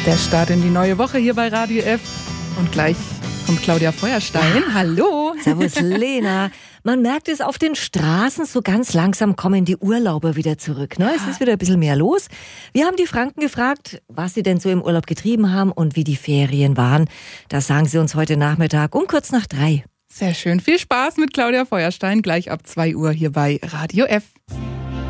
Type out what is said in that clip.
Der Start in die neue Woche hier bei Radio F. Und gleich kommt Claudia Feuerstein. Ja. Hallo. Servus, Lena. Man merkt es auf den Straßen, so ganz langsam kommen die Urlauber wieder zurück. Ne? Es ist wieder ein bisschen mehr los. Wir haben die Franken gefragt, was sie denn so im Urlaub getrieben haben und wie die Ferien waren. Das sagen sie uns heute Nachmittag um kurz nach 3. Sehr schön. Viel Spaß mit Claudia Feuerstein gleich ab 2 Uhr hier bei Radio F.